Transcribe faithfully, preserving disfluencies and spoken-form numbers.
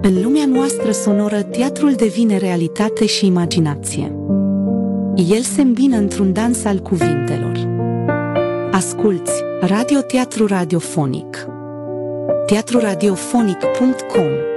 În lumea noastră sonoră, teatrul devine realitate și imaginație. El se îmbină într-un dans al cuvintelor. Asculți Radio Teatru Radiofonic. teatru radiofonic punct com